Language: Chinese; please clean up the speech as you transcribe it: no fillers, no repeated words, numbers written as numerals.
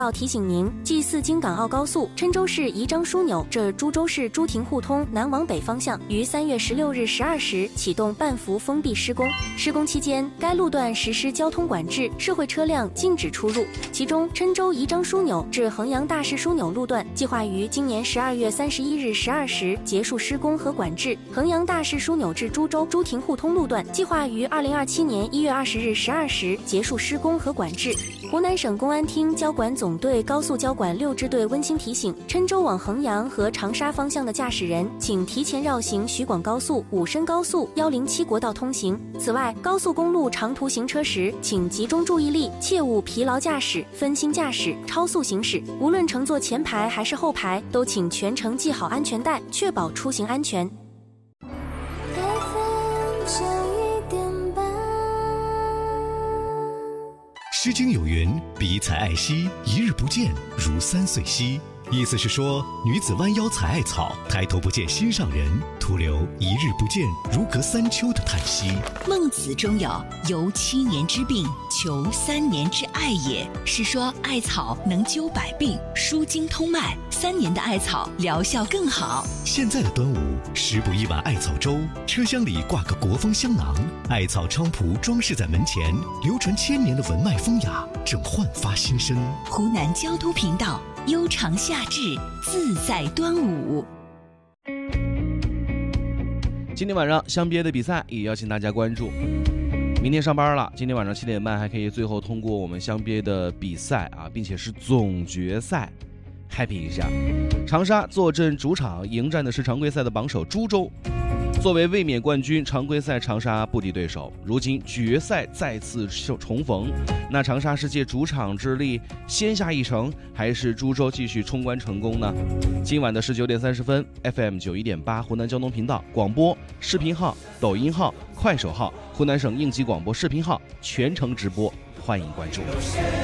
提醒您，G4京港澳高速郴州市宜章枢纽至株洲市朱亭互通南往北方向于3月16日12时启动半幅封闭施工。施工期间，该路段实施交通管制，社会车辆禁止出入。其中，郴州宜章枢纽至衡阳大市枢纽路段计划于今年12月31日12时结束施工和管制；衡阳大市枢纽至株洲朱亭互通路段计划于2027年1月20日12时结束施工和管制。湖南省公安厅交管总队高速交管6支队温馨提醒：郴州往衡阳和长沙方向的驾驶人，请提前绕行徐广高速、武深高速、107国道通行。此外，高速公路长途行车时，请集中注意力，切勿疲劳驾驶、分心驾驶、超速行驶。无论乘坐前排还是后排，都请全程系好安全带，确保出行安全。 诗经有云：比采爱兮，一日不见，如3岁兮。意思是说，女子弯腰采艾草，抬头不见心上人，徒留一日不见，如隔3秋的叹息。 孟子中有“由7年之病，求3年之艾也”，是说艾草能灸百病，舒筋通脉，3年的艾草疗效更好。 现在的端午，食补一碗艾草粥，车厢里挂个国风香囊，艾草菖蒲装饰在门前，流传1000年的文脉风雅正焕发新生。 湖南交通频道，悠长夏至，自在端午。 今天晚上乡别的比赛也邀请大家关注。明天上班了，今天晚上7点半还可以最后通过我们乡别的比赛啊，并且是总决赛 happy 一下。长沙坐镇主场迎战的是常规赛的榜首株洲。作为卫冕冠军，常规赛长沙不敌对手，如今决赛再次重逢，那长沙是借主场之力先下一城，还是株洲继续冲关成功呢？今晚的19点30分 FM 91.8湖南交通频道广播视频号、抖音号、快手号、湖南省应急广播视频号全程直播，欢迎关注。